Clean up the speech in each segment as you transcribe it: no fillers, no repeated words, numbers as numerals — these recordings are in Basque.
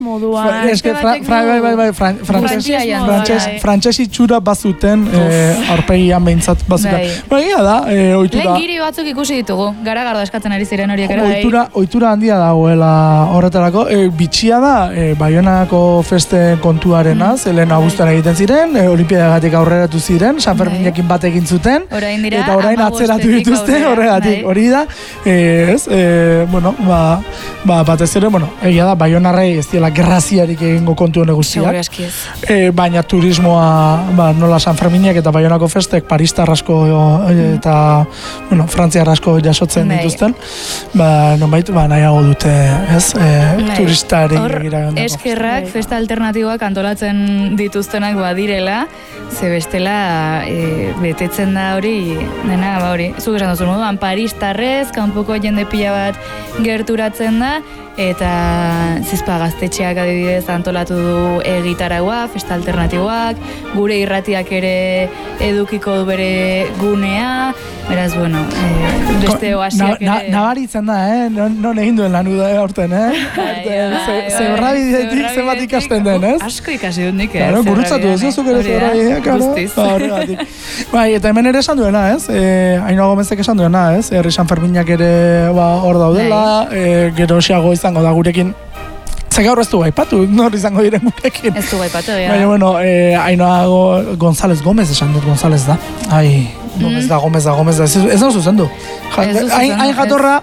moduan. Frantses itxura bazuten, aurpegian behintzat bazuten. Baina da, ohitura. Lehen giri batzuk ikusi ditugu, garagardo eskatzen ari ziren horiek ere. Ohitura handia dagoela horretarako. Bitxia da, Baionako feste kontuarena, zelen abuztuan egiten ziren, olimpiadagatik aurreratu ziren, San Ferminekin bat egin zuten, eta orain atzeratu dituzte, horregatik. Hori da, batez ere, egia da, Baionarrei ez diela gerraziarik egingo kontu hone guztiak. Baina turismoa, nola San Ferminek eta Baionako festek Paristar asko eta Frantziar asko jasotzen dituzten, nonbait nahiago dute, turistari egira. Eskerrak festa alternatiboak antolatzen dituztenak badirela, ze bestela betetzen da hori, zuk esan duzu moduan, Paristarrez, kanpoko jende pila bat gerturatzen da, eta Zizpa Gaztetxeak adibidez antolatu du gitaragua, festa alternatiboak, gure irratiak ere edukiko du bere gunea, beraz, beste oasiak ere... Nabaritzen da, non egin duen lanu da aurten, Zebrabidetik zenbat ikasten den, ez? Asko ikasi dut nik, Gurutzatu ez zuzuk ere zebrabideak, guztiz. Eta hemen ere esan duena, ez? Ainhoa Gomezek esan duena, ez? Herri San Ferminak ere hor daudela, gerosiago izango da gurekin. Ze gaur ez du gaipatu, nor izango diren gurekin. Ez du gaipatu, Baina, Ainhoa González Gómez esan dut, González da. Gómez da, ez da zuzendu. Hain jatorra,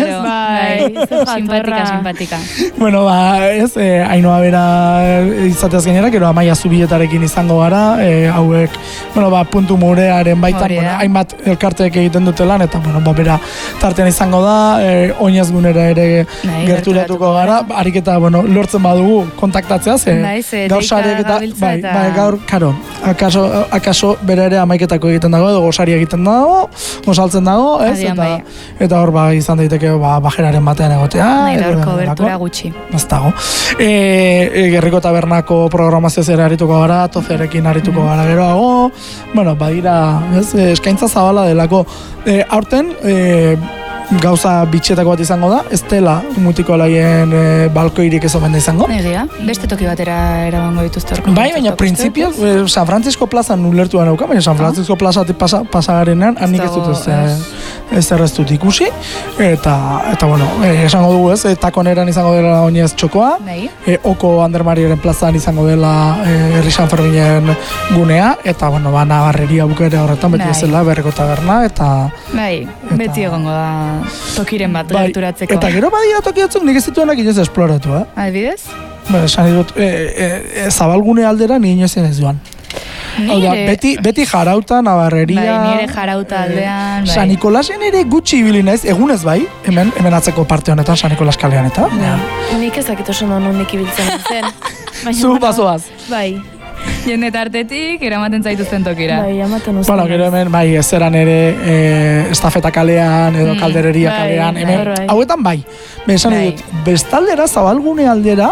simpatika. Ainhoa bera izateaz gainera, gero Amaia Zubietarekin izango gara, hauek, puntu murearen baitan, hainbat elkarteek egiten dute lan, eta, bera tartean izango da, oinez gunera ere gerturatuko gara, harik eta, lortzen badugu kontaktatzea, gauzariak eta, gaur, karo, akaso bera ere amaiketako egiten dago, edo gozari egiten dago, gozaltzen dago, eta hor izan daiteke bajeraren batean egotea. Nahi gaurko bertura gutxi. Ez dago. Gerriko Tabernako programazioz ere harituko gara, Tozerekin harituko gara geroago, badira, eskaintza zabala delako. Aurten, gauza bitxetako bat izango da, ez dela mutiko laien balkoirik ez omen da izango. Egia, beste toki batera erabango dituzte orko. Baina printzipioz, San Francisco plazan ulertu da nauka, baina San Francisco plazatik pasagarenean, handik ez dut ez erreztut ikusi, eta esango dugu ez, takoneran izango dela oinez txokoa, Oko Andermariaren plazan izango dela Herri San Ferminen gunea, eta Navarreria bukera horretan, beti ezela Berriko Taberna, eta... Beti egongo da tokiren bat gerturatzeko. Eta gero badira toki batzuk nik ez dituenak inoz esploratu, Adibidez? Esan dut, zabalgune aldera ni inoz ez duan. Beti Jarauta, Navarreria... Nire Jarauta aldean... San Nikolasen ere gutxi ibili naiz, egunez hemen atzeko parte honetan, San Nikolas kalean eta... Nik ezakit oso nik ibiltzen zen. Zu bazoaz. Jende tartetik, eramaten zaituzten tokira. Ematen uzten. Gero hemen, ezeran ere, estafeta kalean, edo kaldereria kalean, hemen, hauetan esan dut, bestaldera, zabalgune aldera,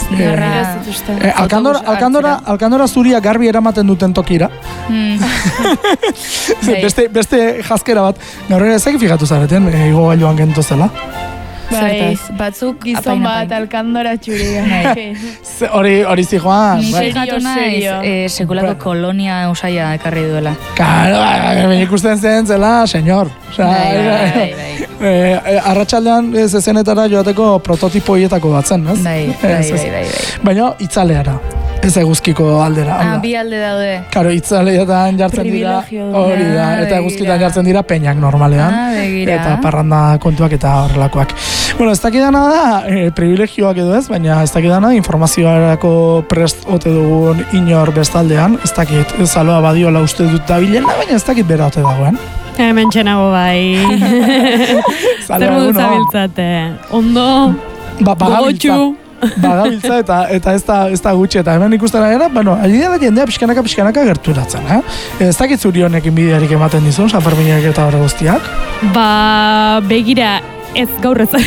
Alkandora zuria garbi eramaten duten tokira. Beste jazkera bat, gaur ere ezak fijatu zareten, igo gailuan gentozela. Batzuk gizon bat Alkandora txuria. Hori zijoan. Ni fijatu naiz, sekulako kolonia usaia ekarri duela. Karo, ikusten zen zela, senyor. Arratsaldean zezenetara joateko prototipo hietako batzen, ez? Bai. Baina itzaleara. Ez eguzkiko aldera. Bi alde daude. Karo, itzaleetan jartzen dira, hori da, eta eguzkitan jartzen dira peñak normalean, eta parranda kontuak eta horrelakoak. Ez dakidana da, privilegioak edo ez, baina ez dakidana informazioarako prest ote dugun inor bestaldean, ez dakit, Zaloa Badiola uste dut da bilena, baina ez dakit bera ote dagoen. Hemen txenago bai. Zer modu zabiltzate? Ondo, gogotxu. Bagabiltza eta ez da gutxi, eta hemen ikustera gara, alidea da jendea pixkanaka gerturatzen, Ez dakit zuri honekin bidearik ematen dizun, San Ferminak eta horre guztiak? Begira, ez, gaur ez.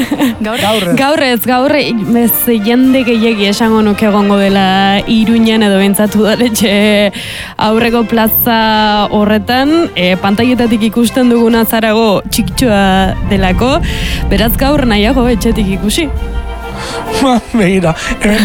Gaur ez, jende gehiagi esango nuke egongo dela Iruñan edo bentsatu daletxe aurreko plaza horretan, pantaietatik ikusten duguna Zarago txikitxoa delako, beraz gaur nahiago etxetik ikusi. Begira, hemen